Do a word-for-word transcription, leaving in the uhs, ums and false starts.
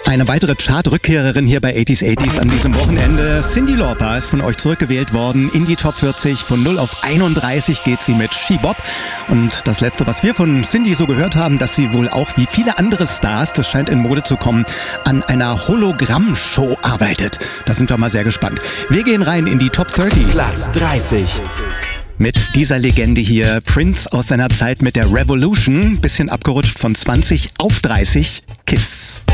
Eine weitere Chart-Rückkehrerin hier bei achtziger achtziger an diesem Wochenende. Cyndi Lauper ist von euch zurückgewählt worden in die Top vierzig. Von null auf einunddreißig geht sie mit She Bop. Und das Letzte, was wir von Cyndi so gehört haben, dass sie wohl auch wie viele andere Stars, das scheint in Mode zu kommen, an einer Hologramm-Show arbeitet. Da sind wir mal sehr gespannt. Wir gehen rein in die Top dreißig. Platz dreißig. Mit dieser Legende hier, Prince aus seiner Zeit mit der Revolution, bisschen abgerutscht von zwanzig auf dreißig, Kiss.